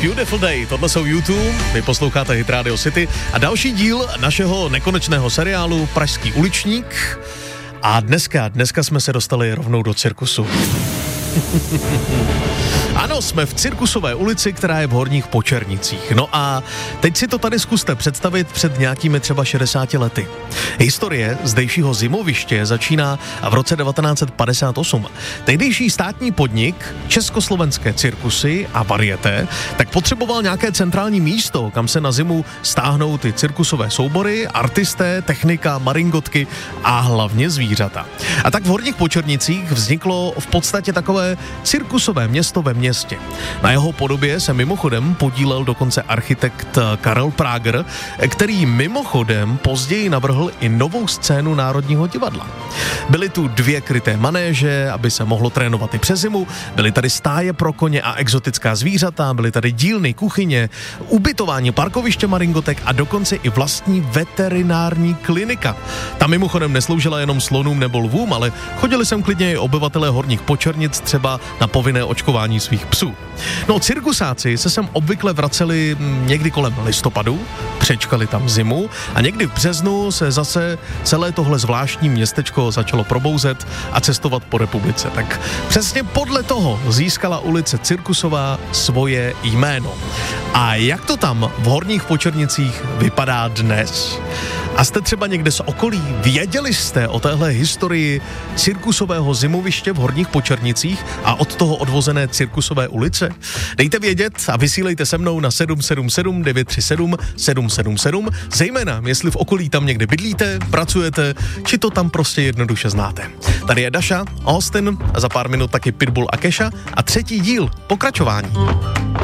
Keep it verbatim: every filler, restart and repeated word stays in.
Beautiful Day, tohle jsou YouTube, vy posloucháte Hit Radio City a další díl našeho nekonečného seriálu Pražský uličník a dneska, dneska jsme se dostali rovnou do cirkusu. Ano, jsme v Cirkusové ulici, která je v Horních Počernicích. No a teď si to tady zkuste představit před nějakými třeba šedesáti lety. Historie zdejšího zimoviště začíná v roce devatenáct set padesát osm. Tehdejší státní podnik Československé cirkusy a varieté tak potřeboval nějaké centrální místo, kam se na zimu stáhnou ty cirkusové soubory, artisté, technika, maringotky a hlavně zvířata. A tak v Horních Počernicích vzniklo v podstatě takové cirkusové město ve městě. Na jeho podobě se mimochodem podílel dokonce architekt Karel Prager, který mimochodem později navrhl i novou scénu Národního divadla. Byly tu dvě kryté manéže, aby se mohlo trénovat i přes zimu, byly tady stáje pro koně a exotická zvířata, byly tady dílny, kuchyně, ubytování, parkoviště maringotek a dokonce i vlastní veterinární klinika. Ta mimochodem nesloužila jenom slonům nebo lvům, ale chodili sem klidně i obyvatelé Horních Počernic třeba na povinné očkování svých psů. No, cirkusáci se sem obvykle vraceli někdy kolem listopadu, přečkali tam zimu a někdy v březnu se zase celé tohle zvláštní městečko začalo probouzet a cestovat po republice. Tak přesně podle toho získala ulice Cirkusová svoje jméno. A jak to tam v Horních Počernicích vypadá dnes? A jste třeba někde z okolí? Věděli jste o téhle historii cirkusového zimoviště v Horních Počernicích a od toho odvozené Cirkusové ulice? Dejte vědět a vysílejte se mnou na sedm sedm sedm devět tři sedm sedm sedm sedm, zejména jestli v okolí tam někde bydlíte, pracujete, či to tam prostě jednoduše znáte. Tady je Daša, Austin a za pár minut taky Pitbull a Kesha a třetí díl, pokračování.